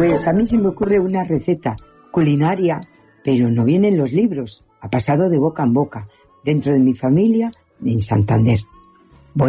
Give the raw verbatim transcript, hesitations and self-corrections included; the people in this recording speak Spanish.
Pues a mí se me ocurre una receta culinaria, pero no viene en los libros. Ha pasado de boca en boca, dentro de mi familia, en Santander.